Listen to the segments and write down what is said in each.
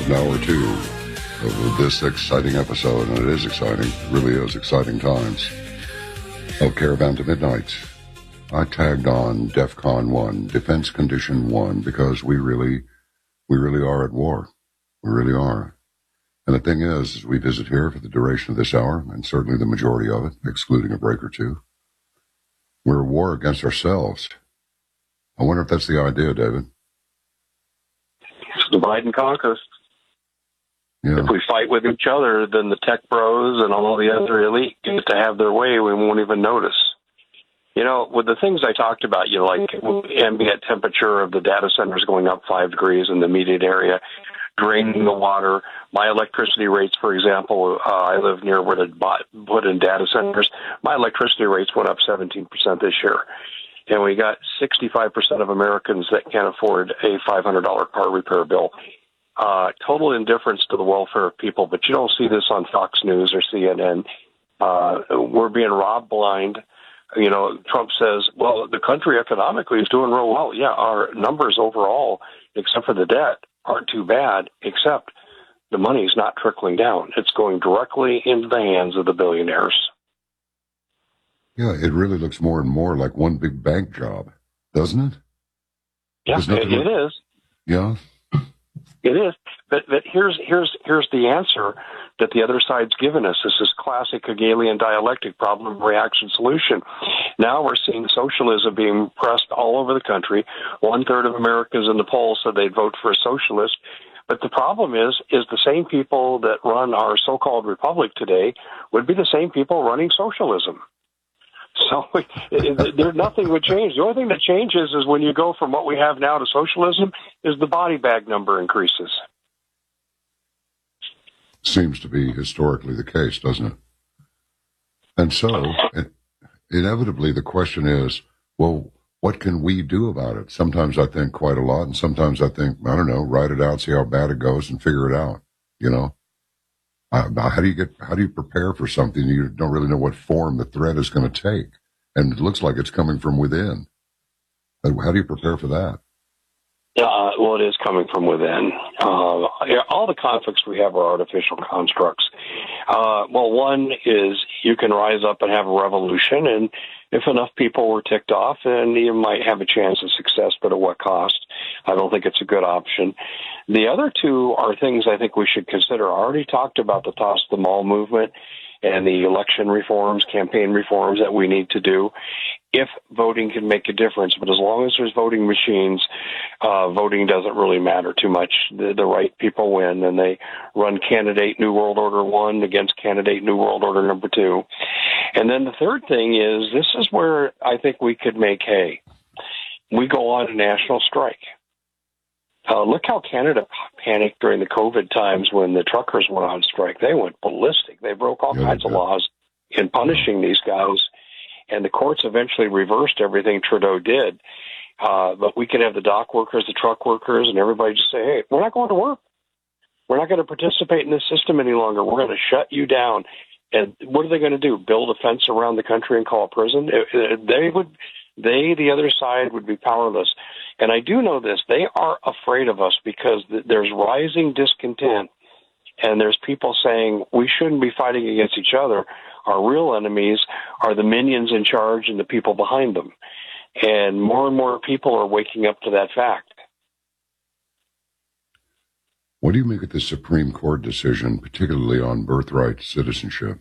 an hour or two of this exciting episode, and it is exciting, it really is exciting times, of Caravan to Midnight. I tagged on DEFCON 1, Defense Condition 1, because we really are at war. We really are. And the thing is we visit here for the duration of this hour, and certainly the majority of it, excluding a break or two, we're at war against ourselves. I wonder if that's the idea, David. Divide and conquer. Yeah. If we fight with each other, then the tech bros and all the other elite get to have their way. We won't even notice. You know, with the things I talked about, you know, like ambient temperature of the data centers going up 5 degrees in the immediate area, draining the water. My electricity rates, for example, I live near where they put in data centers. My electricity rates went up 17% this year. And we got 65% of Americans that can't afford a $500 car repair bill. Total indifference to the welfare of people, but you don't see this on Fox News or CNN. We're being robbed blind. You know, Trump says, well, the country economically is doing real well. Yeah, our numbers overall, except for the debt, aren't too bad, except the money's not trickling down. It's going directly into the hands of the billionaires. Yeah, it really looks more and more like one big bank job, doesn't it? Yeah, it is. Yeah. It is, but here's the answer that the other side's given us. This is classic Hegelian dialectic: problem, reaction, solution. Now we're seeing socialism being pressed all over the country. 1/3 of Americans in the polls said they'd vote for a socialist. But the problem is the same people that run our so-called republic today would be the same people running socialism. So nothing would change. The only thing that changes is when you go from what we have now to socialism is the body bag number increases. Seems to be historically the case, doesn't it? And so, inevitably, the question is, well, what can we do about it? Sometimes I think quite a lot, and sometimes I think, I don't know, write it out, see how bad it goes, and figure it out, you know? How do you prepare for something you don't really know what form the threat is going to take, and it looks like it's coming from within? How do you prepare for that? Well, it is coming from within. All the conflicts we have are artificial constructs. Well, one is you can rise up and have a revolution, and if enough people were ticked off, then you might have a chance of success, but at what cost? I don't think it's a good option. The other two are things I think we should consider. I already talked about the Toss the Mall movement and the election reforms, campaign reforms that we need to do if voting can make a difference. But as long as there's voting machines, voting doesn't really matter too much. The right people win, and they run candidate New World Order 1 against candidate New World Order number 2. And then the third thing is, this is where I think we could make hay. We go on a national strike. Look how Canada panicked during the COVID times when the truckers went on strike. They went ballistic. They broke all kinds of laws in punishing these guys, and the courts eventually reversed everything Trudeau did. But we could have the dock workers, the truck workers, and everybody just say, hey, we're not going to work. We're not going to participate in this system any longer. We're going to shut you down. And what are they going to do? Build a fence around the country and call it prison? The other side, would be powerless. And I do know this. They are afraid of us because there's rising discontent, and there's people saying we shouldn't be fighting against each other. Our real enemies are the minions in charge and the people behind them. And more people are waking up to that fact. What do you make of the Supreme Court decision, particularly on birthright citizenship?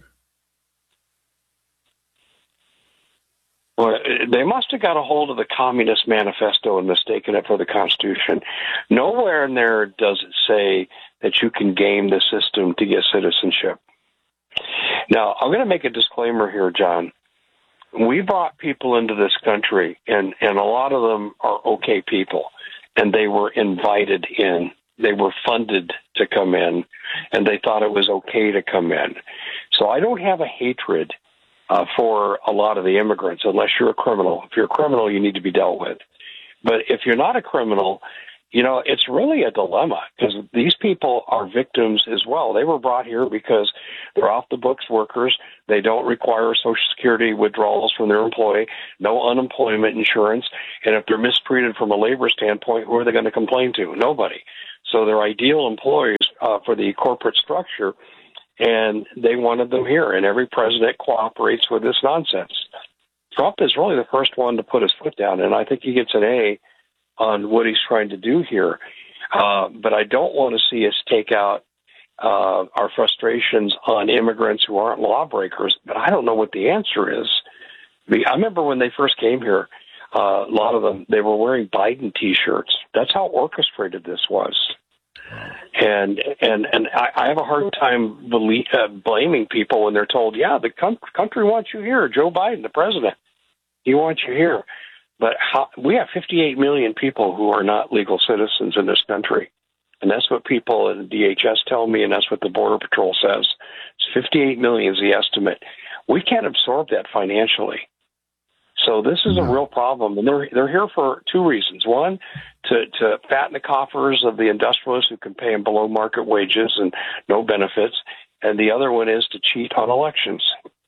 Well, they must have got a hold of the Communist Manifesto and mistaken it for the Constitution. Nowhere in there does it say that you can game the system to get citizenship. Now, I'm going to make a disclaimer here, John. We brought people into this country, and a lot of them are okay people, and they were invited in. They were funded to come in, and they thought it was okay to come in. So I don't have a hatred for a lot of the immigrants, unless you're a criminal. If you're a criminal, you need to be dealt with. But if you're not a criminal, you know, it's really a dilemma, because these people are victims as well. They were brought here because they're off-the-books workers. They don't require Social Security withdrawals from their employee, no unemployment insurance. And if they're mistreated from a labor standpoint, who are they going to complain to? Nobody. So they're ideal employees for the corporate structure, and they wanted them here. And every president cooperates with this nonsense. Trump is really the first one to put his foot down, and I think he gets an A on what he's trying to do here. But I don't want to see us take out our frustrations on immigrants who aren't lawbreakers. But I don't know what the answer is. I remember when they first came here, a lot of them, they were wearing Biden T-shirts. That's how orchestrated this was. And I have a hard time blaming people when they're told, yeah, the country wants you here. Joe Biden, the president, he wants you here. But we have 58 million people who are not legal citizens in this country. And that's what people in DHS tell me, and that's what the Border Patrol says. It's 58 million is the estimate. We can't absorb that financially. So this is a real problem, and they're here for two reasons. One, to fatten the coffers of the industrialists who can pay them below market wages and no benefits, and the other one is to cheat on elections.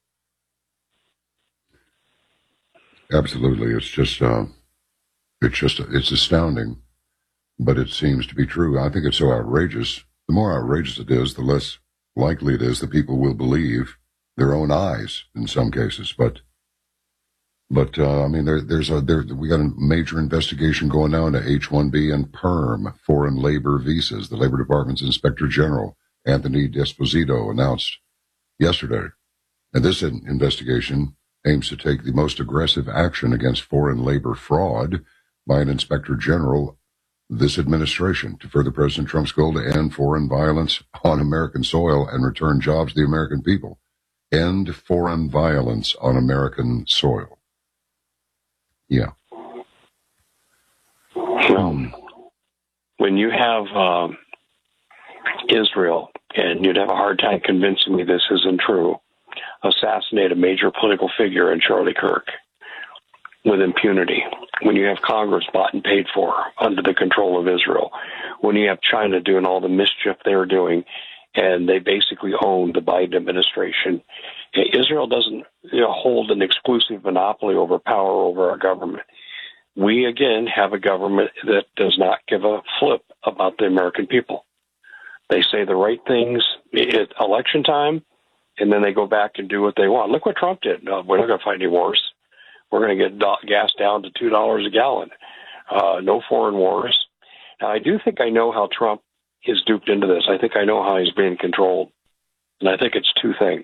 Absolutely, it's astounding, but it seems to be true. I think it's so outrageous. The more outrageous it is, the less likely it is that people will believe their own eyes in some cases. But I mean, we got a major investigation going now into H-1B and PERM, foreign labor visas. The Labor Department's Inspector General, Anthony D'Esposito, announced yesterday. And this investigation aims to take the most aggressive action against foreign labor fraud by an Inspector General this administration to further President Trump's goal to end foreign violence on American soil and return jobs to the American people. End foreign violence on American soil. Yeah. When you have Israel, and you'd have a hard time convincing me this isn't true, assassinate a major political figure in Charlie Kirk with impunity, when you have Congress bought and paid for under the control of Israel, when you have China doing all the mischief they're doing, and they basically own the Biden administration, Israel doesn't hold an exclusive monopoly over power over our government. We, again, have a government that does not give a flip about the American people. They say the right things at election time, and then they go back and do what they want. Look what Trump did. No, we're not going to fight any wars. We're going to get gas down to $2 a gallon. No foreign wars. Now, I do think I know how Trump is duped into this. I think I know how he's being controlled. And I think it's two things.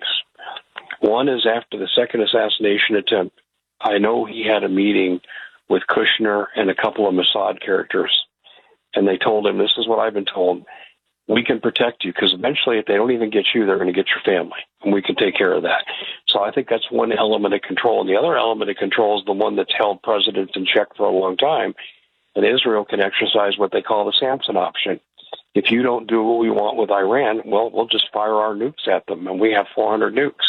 One is after the second assassination attempt, I know he had a meeting with Kushner and a couple of Mossad characters. And they told him, this is what I've been told. We can protect you because eventually if they don't even get you, they're going to get your family. And we can take care of that. So I think that's one element of control. And the other element of control is the one that's held presidents in check for a long time. And Israel can exercise what they call the Samson option. If you don't do what we want with Iran, well, we'll just fire our nukes at them. And we have 400 nukes.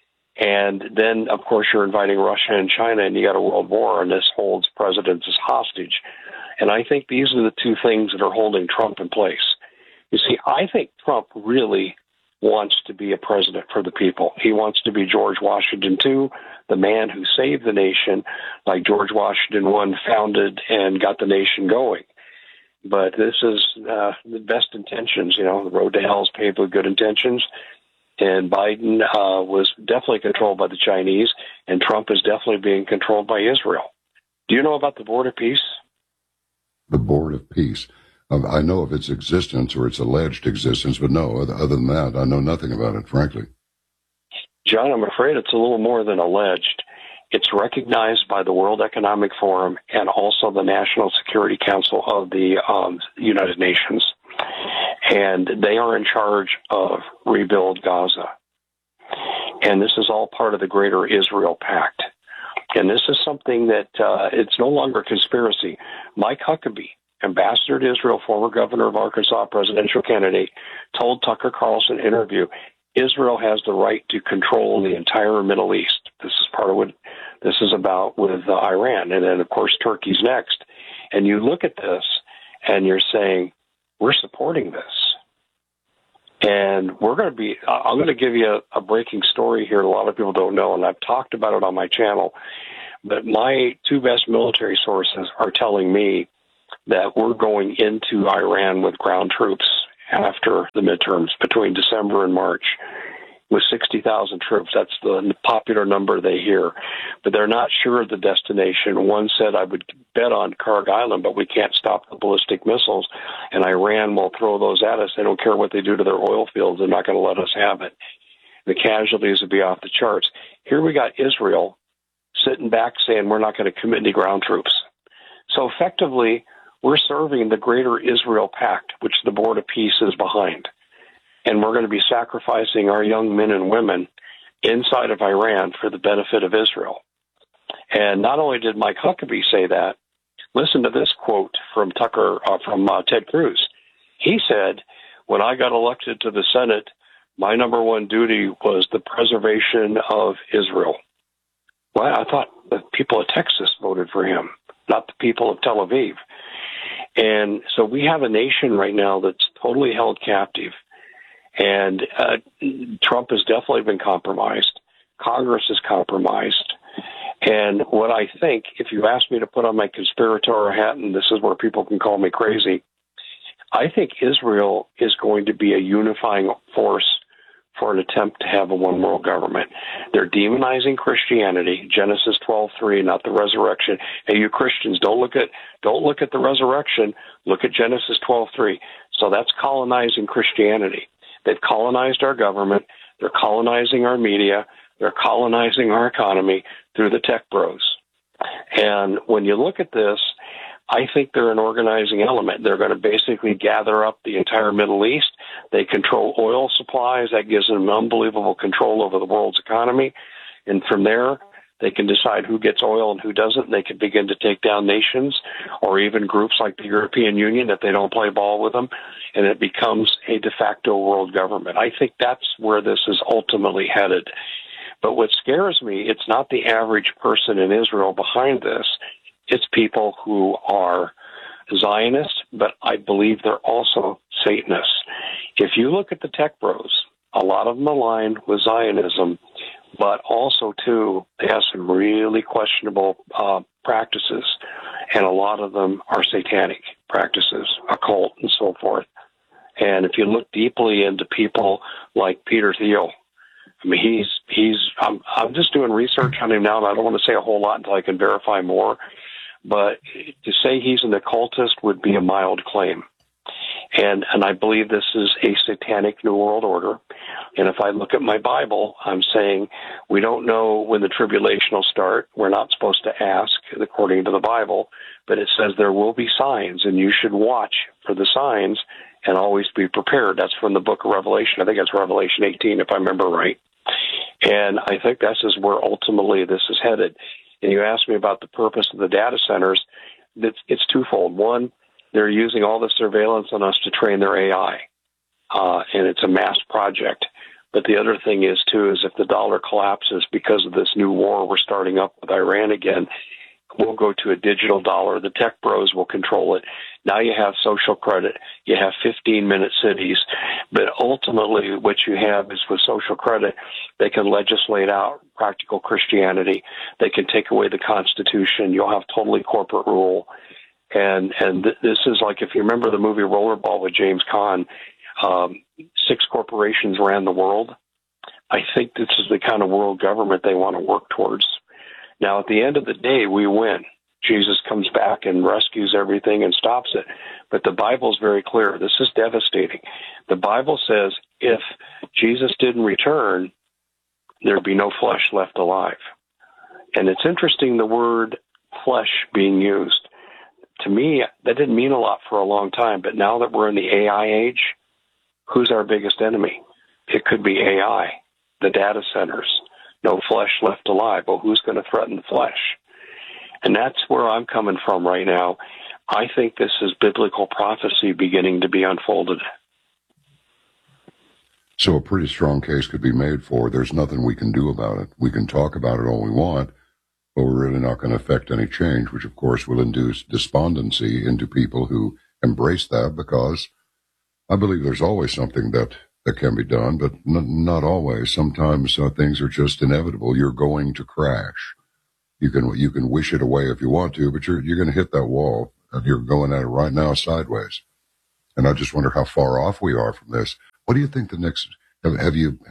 And then, of course, you're inviting Russia and China, and you got a world war, and this holds presidents as hostage. And I think these are the two things that are holding Trump in place. You see, I think Trump really wants to be a president for the people. He wants to be George Washington II, the man who saved the nation, like George Washington I founded and got the nation going. But this is the best intentions. The road to hell is paved with good intentions. And Biden was definitely controlled by the Chinese, and Trump is definitely being controlled by Israel. Do you know about the Board of Peace? The Board of Peace. I know of its existence or its alleged existence, but no, other than that, I know nothing about it, frankly. John, I'm afraid it's a little more than alleged. It's recognized by the World Economic Forum and also the National Security Council of the United Nations. And they are in charge of rebuild Gaza. And this is all part of the greater Israel Pact. And this is something that it's no longer a conspiracy. Mike Huckabee, ambassador to Israel, former governor of Arkansas, presidential candidate, told Tucker Carlson interview, Israel has the right to control the entire Middle East. This is part of what this is about with Iran. And then, of course, Turkey's next. And you look at this and you're saying, we're supporting this. And I'm going to give you a breaking story here that a lot of people don't know, and I've talked about it on my channel. But my two best military sources are telling me that we're going into Iran with ground troops after the midterms between December and March with 60,000 troops. That's the popular number they hear. But they're not sure of the destination. One said, I would bet on Karg Island, but we can't stop the ballistic missiles, and Iran will throw those at us. They don't care what they do to their oil fields. They're not going to let us have it. The casualties would be off the charts. Here we got Israel sitting back saying we're not going to commit any ground troops. So effectively, we're serving the greater Israel pact, which the Board of Peace is behind. And we're going to be sacrificing our young men and women inside of Iran for the benefit of Israel. And not only did Mike Huckabee say that, listen to this quote from Ted Cruz. He said, when I got elected to the Senate, my number one duty was the preservation of Israel. Well, I thought the people of Texas voted for him, not the people of Tel Aviv. And so we have a nation right now that's totally held captive. And Trump has definitely been compromised. Congress is compromised. And what I think, if you ask me to put on my conspirator hat, and this is where people can call me crazy, I think Israel is going to be a unifying force for an attempt to have a one-world government. They're demonizing Christianity, Genesis 12:3, not the resurrection. Hey, you Christians, don't look at the resurrection. Look at Genesis 12:3. So that's colonizing Christianity. They've colonized our government. They're colonizing our media. They're colonizing our economy through the tech bros. And when you look at this, I think they're an organizing element. They're going to basically gather up the entire Middle East. They control oil supplies. That gives them unbelievable control over the world's economy. And from there, they can decide who gets oil and who doesn't. And they can begin to take down nations or even groups like the European Union if they don't play ball with them. And it becomes a de facto world government. I think that's where this is ultimately headed. But what scares me, it's not the average person in Israel behind this. It's people who are Zionists, but I believe they're also Satanists. If you look at the tech bros, a lot of them align with Zionism, but also, too, they have some really questionable practices, and a lot of them are satanic practices, occult and so forth. And if you look deeply into people like Peter Thiel, I mean, I'm just doing research on him now, and I don't want to say a whole lot until I can verify more. But to say he's an occultist would be a mild claim. And I believe this is a satanic New World Order. And if I look at my Bible, I'm saying we don't know when the tribulation will start. We're not supposed to ask, according to the Bible. But it says there will be signs, and you should watch for the signs and always be prepared. That's from the book of Revelation. I think it's Revelation 18, if I remember right. And I think this is where ultimately this is headed. And you asked me about the purpose of the data centers. It's twofold. One, they're using all the surveillance on us to train their AI, and it's a mass project. But the other thing is, too, is if the dollar collapses because of this new war we're starting up with Iran again, we'll go to a digital dollar. The tech bros will control it. Now you have social credit. You have 15-minute cities. But ultimately what you have is with social credit, they can legislate out practical Christianity. They can take away the Constitution. You'll have totally corporate rule. And this is like, if you remember the movie Rollerball with James Caan, 6 corporations ran the world. I think this is the kind of world government they want to work towards. Now, at the end of the day, we win. Jesus comes back and rescues everything and stops it. But the Bible is very clear. This is devastating. The Bible says if Jesus didn't return, there'd be no flesh left alive. And it's interesting the word flesh being used. To me, that didn't mean a lot for a long time. But now that we're in the AI age, who's our biggest enemy? It could be AI, the data centers. No flesh left alive. Well, who's going to threaten the flesh? And that's where I'm coming from right now. I think this is biblical prophecy beginning to be unfolded. So a pretty strong case could be made for there's nothing we can do about it. We can talk about it all we want, but we're really not going to affect any change, which of course will induce despondency into people who embrace that, because I believe there's always something that can be done, but not always. Sometimes things are just inevitable. You're going to crash. You can wish it away if you want to, but you're going to hit that wall, and you're going at it right now sideways. And I just wonder how far off we are from this. What do you think the next, have you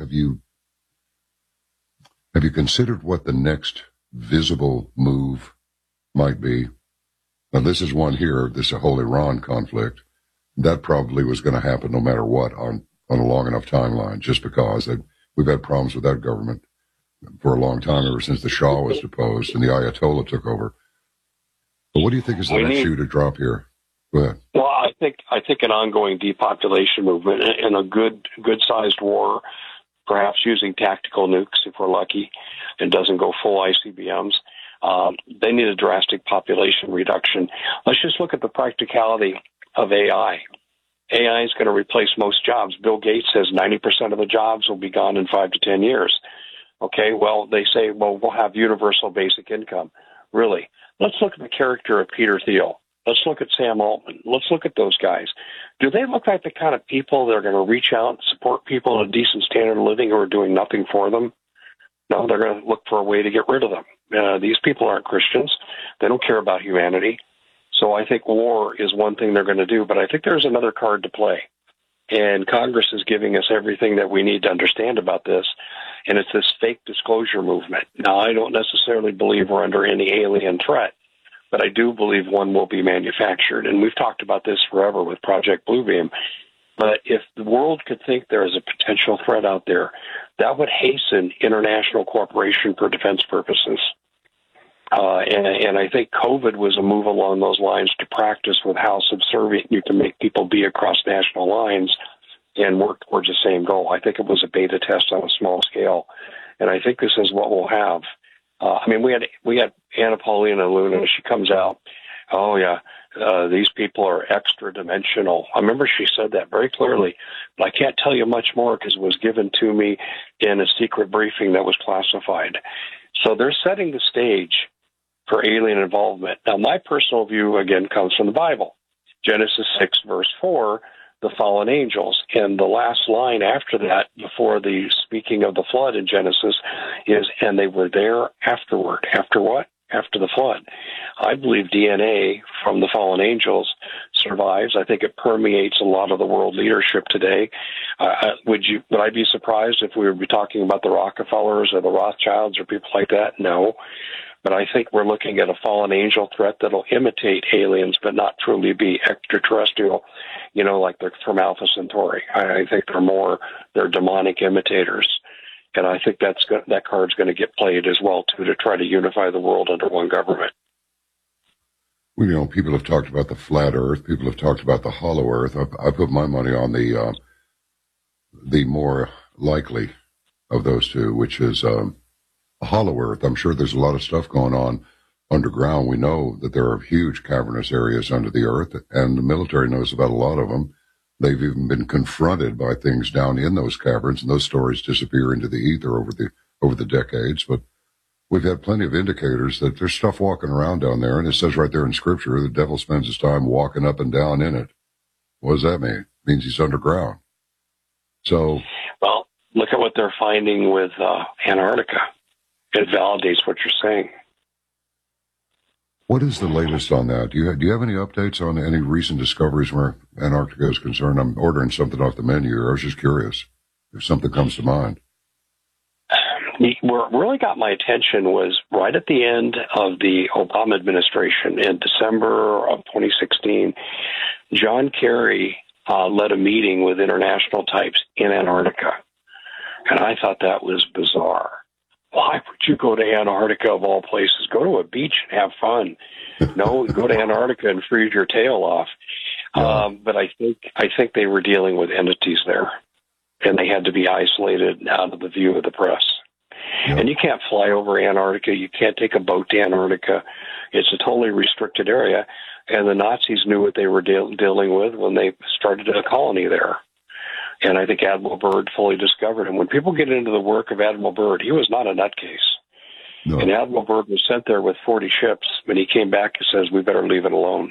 considered what the next visible move might be? Now, this is one here, this whole Iran conflict. That probably was going to happen no matter what on a long enough timeline, just because we've had problems with that government for a long time, ever since the Shah was deposed and the Ayatollah took over. But what do you think is the next shoe to drop here? Go ahead. Well, I think an ongoing depopulation movement and a good-sized war, perhaps using tactical nukes if we're lucky, and doesn't go full ICBMs. They need a drastic population reduction. Let's just look at the practicality of AI. AI is going to replace most jobs. Bill Gates says 90% of the jobs will be gone in 5 to 10 years. Okay, well, they say, well, we'll have universal basic income. Really? Let's look at the character of Peter Thiel. Let's look at Sam Altman. Let's look at those guys. Do they look like the kind of people that are going to reach out and support people at a decent standard of living who are doing nothing for them? No, they're going to look for a way to get rid of them. These people aren't Christians. They don't care about humanity. So I think war is one thing they're going to do, but I think there's another card to play. And Congress is giving us everything that we need to understand about this, and it's this fake disclosure movement. Now, I don't necessarily believe we're under any alien threat, but I do believe one will be manufactured. And we've talked about this forever with Project Bluebeam. But if the world could think there is a potential threat out there, that would hasten international cooperation for defense purposes. And I think COVID was a move along those lines to practice with how subservient you can make people be across national lines and work towards the same goal. I think it was a beta test on a small scale, and I think this is what we'll have. We had Anna Paulina Luna. She comes out, oh yeah, these people are extra dimensional. I remember she said that very clearly, but I can't tell you much more because it was given to me in a secret briefing that was classified. So they're setting the stage for alien involvement. Now, my personal view, again, comes from the Bible. Genesis 6, verse 4, the fallen angels. And the last line after that, before the speaking of the flood in Genesis, is, and they were there afterward. After what? After the flood. I believe DNA from the fallen angels survives. I think it permeates a lot of the world leadership today. Would I be surprised if we would be talking about the Rockefellers or the Rothschilds or people like that? No. But I think we're looking at a fallen angel threat that'll imitate aliens, but not truly be extraterrestrial, like they're from Alpha Centauri. I think they're demonic imitators. And I think that card's going to get played as well, too, to try to unify the world under one government. Well, people have talked about the flat Earth. People have talked about the hollow Earth. I put my money on the more likely of those two, which is hollow Earth. I'm sure there's a lot of stuff going on underground. We know that there are huge cavernous areas under the Earth, and the military knows about a lot of them. They've even been confronted by things down in those caverns, and those stories disappear into the ether over the decades. But we've had plenty of indicators that there's stuff walking around down there, and it says right there in Scripture, the devil spends his time walking up and down in it. What does that mean? It means he's underground. So, well, look at what they're finding with Antarctica. It validates what you're saying. What is the latest on that? Do you have any updates on any recent discoveries where Antarctica is concerned? I'm ordering something off the menu. I was just curious if something comes to mind. What really got my attention was right at the end of the Obama administration in December of 2016, John Kerry led a meeting with international types in Antarctica. And I thought that was bizarre. Why would you go to Antarctica of all places? Go to a beach and have fun. No, go to Antarctica and freeze your tail off. But I think they were dealing with entities there, and they had to be isolated out of the view of the press. Yep. And you can't fly over Antarctica. You can't take a boat to Antarctica. It's a totally restricted area, and the Nazis knew what they were dealing with when they started a colony there. And I think Admiral Byrd fully discovered him. When people get into the work of Admiral Byrd, he was not a nutcase. No. And Admiral Byrd was sent there with 40 ships. When he came back, he says, we better leave it alone.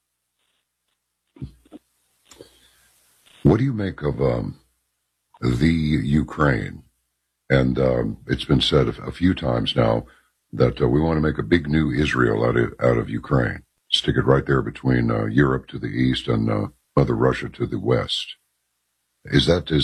What do you make of the Ukraine? And it's been said a few times now that we want to make a big new Israel out of Ukraine. Stick it right there between Europe to the east and Mother Russia to the west. Is that